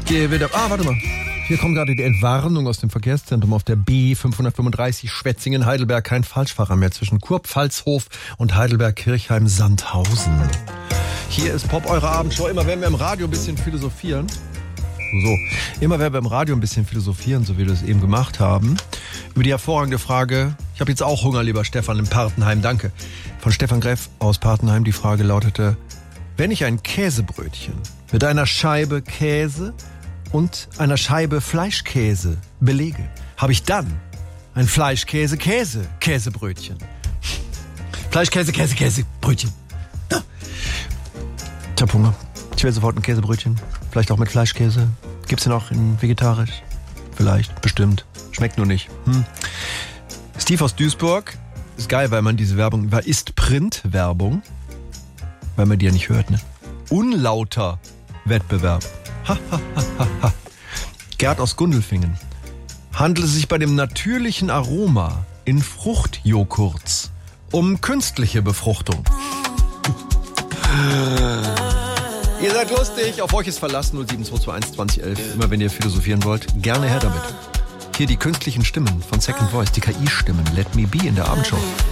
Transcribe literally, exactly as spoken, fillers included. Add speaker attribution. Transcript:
Speaker 1: gehe wieder... Ah, warte mal. Hier kommt gerade die Entwarnung aus dem Verkehrszentrum auf der B fünfhundertfünfunddreißig Schwetzingen-Heidelberg. Kein Falschfahrer mehr zwischen Kurpfalzhof und Heidelberg-Kirchheim-Sandhausen. Hier ist Pop, eure Abendshow. Immer wenn wir im Radio ein bisschen philosophieren... So, immer wenn wir im Radio ein bisschen philosophieren, so wie wir das eben gemacht haben, über die hervorragende Frage, ich habe jetzt auch Hunger, lieber Stefan, in Partenheim, danke, von Stefan Greff aus Partenheim. Die Frage lautete, wenn ich ein Käsebrötchen mit einer Scheibe Käse und einer Scheibe Fleischkäse belege, habe ich dann ein Fleischkäse-Käse-Käsebrötchen. Fleischkäse-Käse-Käsebrötchen. Ja. Ich hab Hunger. Ich will sofort ein Käsebrötchen. Vielleicht auch mit Fleischkäse. Gibt's den auch in vegetarisch? Vielleicht, bestimmt. Schmeckt nur nicht. Hm. Steve aus Duisburg. Ist geil, weil man diese Werbung, weil ist Print-Werbung, weil man die ja nicht hört, ne? Unlauter Wettbewerb. Ha, ha, ha, ha, ha. Gerd aus Gundelfingen. Handelt es sich bei dem natürlichen Aroma in Fruchtjoghurts um künstliche Befruchtung? Ihr seid lustig, auf euch ist Verlass. null sieben zwei zwei eins zwanzig elf. Immer wenn ihr philosophieren wollt, gerne her damit. Hier die künstlichen Stimmen von Second Voice, die K I-Stimmen. Let Me Be in der Abendshow.